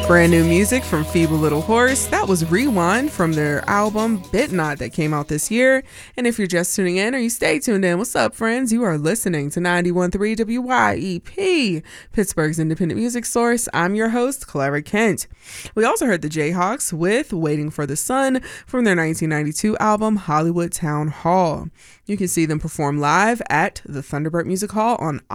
Brand new music from Feeble Little Horse. That was Rewind from their album Bit Not that came out this year. And if you're just tuning in or you stay tuned in, what's up, friends? You are listening to 91.3 WYEP, Pittsburgh's independent music source. I'm your host, Clara Kent. We also heard the Jayhawks with Waiting for the Sun from their 1992 album Hollywood Town Hall. You can see them perform live at the Thunderbird Music Hall on